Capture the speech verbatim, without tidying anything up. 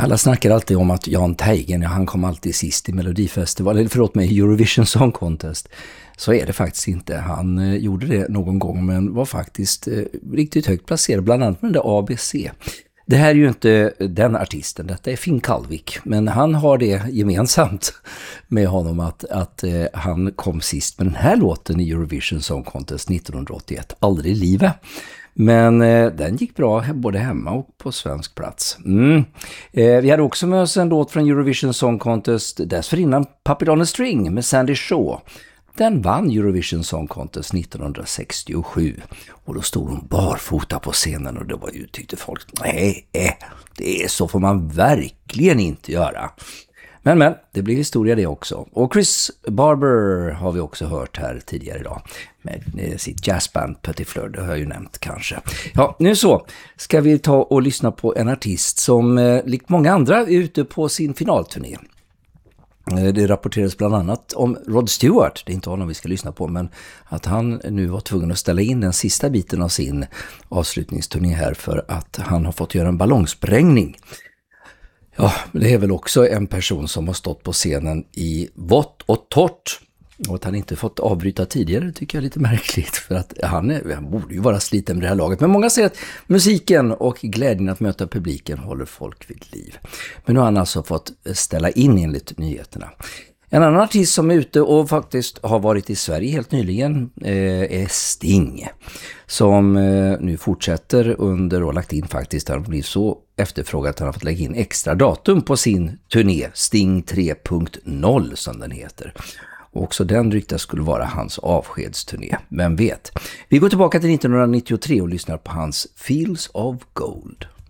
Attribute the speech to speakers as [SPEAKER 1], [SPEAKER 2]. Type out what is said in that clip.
[SPEAKER 1] Alla snackar alltid om att Jan Teigen, ja, han kom alltid sist i Melodifestival, eller förlåt mig, Eurovision Song Contest. Så är det faktiskt inte. Han eh, gjorde det någon gång, men var faktiskt eh, riktigt högt placerad, bland annat med det A B C. Det här är ju inte den artisten, detta är Finn Kalvik, men han har det gemensamt med honom att, att eh, han kom sist med den här låten i Eurovision Song Contest nittonhundraåttioett, Aldrig i livet. Men eh, den gick bra både hemma och på svensk plats. Mm. Eh, vi hade också med oss en låt från Eurovision Song Contest dessförinnan, Puppet on a String med Sandy Shaw. Den vann Eurovision Song Contest nittonhundrasextiosju och då stod hon barfota på scenen och det var ju, tyckte folk, nej, eh, det är så får man verkligen inte göra. Men men, det blir historia det också. Och Chris Barber har vi också hört här tidigare idag med sitt jazzband Petit Fleur, det har jag ju nämnt kanske. Ja, nu så ska vi ta och lyssna på en artist som eh, likt många andra är ute på sin finalturné. Det rapporteras bland annat om Rod Stewart, det är inte honom vi ska lyssna på, men att han nu var tvungen att ställa in den sista biten av sin avslutningsturné här för att han har fått göra en ballongsprängning. Ja, det är väl också en person som har stått på scenen i vått och torrt. Och att han inte fått avbryta tidigare tycker jag är lite märkligt, för att han, är, han borde ju vara sliten med det här laget. Men många säger att musiken och glädjen att möta publiken håller folk vid liv. Men nu har han alltså fått ställa in enligt nyheterna. En annan artist som är ute och faktiskt har varit i Sverige helt nyligen eh, är Sting. Som eh, nu fortsätter under och lagt in faktiskt, han blir så efterfrågat att han har fått lägga in extra datum på sin turné, Sting tre punkt noll som den heter. Och också den ryktas skulle vara hans avskedsturné. Vem vet? Vi går tillbaka till nittonhundranittiotre och lyssnar på hans Fields of Gold.